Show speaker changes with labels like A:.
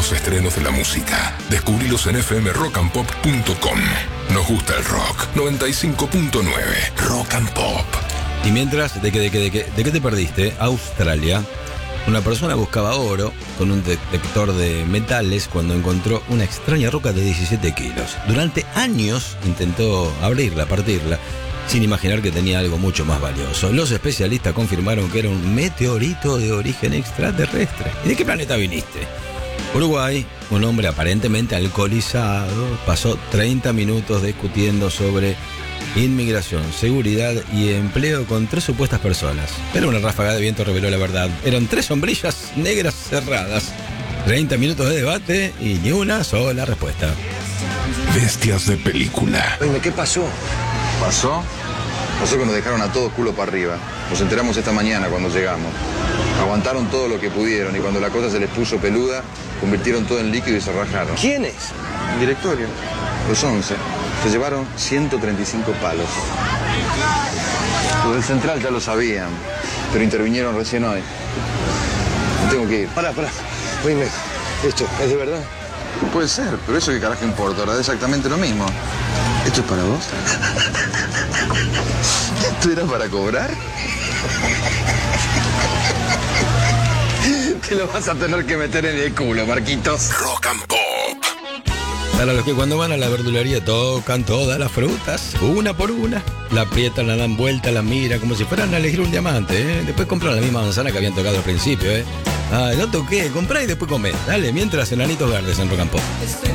A: los estrenos de la música. Descubrilos en fmrockandpop.com. Nos gusta el rock. 95.9 Rock and Pop.
B: Y mientras, ¿de qué te perdiste? Australia. Una persona buscaba oro con un detector de metales cuando encontró una extraña roca de 17 kilos. Durante años intentó abrirla, partirla, sin imaginar que tenía algo mucho más valioso. Los especialistas confirmaron que era un meteorito de origen extraterrestre. ¿Y de qué planeta viniste? Uruguay, un hombre aparentemente alcoholizado, pasó 30 minutos discutiendo sobre inmigración, seguridad y empleo con 3 supuestas personas. Pero una ráfaga de viento reveló la verdad. Eran 3 sombrillas negras cerradas. 30 minutos de debate y ni una sola respuesta.
A: Bestias de película.
C: Oye, ¿qué pasó?
D: ¿Pasó? Pasó que nos dejaron a todos culo para arriba. Nos enteramos esta mañana cuando llegamos. Aguantaron todo lo que pudieron y cuando la cosa se les puso peluda, convirtieron todo en líquido y se rajaron.
C: ¿Quiénes?
D: El directorio. Los 11. Se llevaron 135 palos. Los del central ya lo sabían, pero intervinieron recién hoy. Me tengo que ir.
C: Pará. Oíme, ¿esto es de verdad?
D: Puede ser, pero eso qué carajo importa, ahora es exactamente lo mismo. ¿Esto es para vos? ¿Esto era para cobrar? Te lo vas a tener que meter en el culo, Marquitos.
A: Rock and Pop.
B: Para los que cuando van a la verdulería tocan todas las frutas, una por una, la aprietan, la dan vuelta, la miran, como si fueran a elegir un diamante, ¿eh? Después compran la misma manzana que habían tocado al principio, ¿eh? Ah, no toqué, comprá y después comé. Dale, mientras enanitos verdes en Rock and Pop.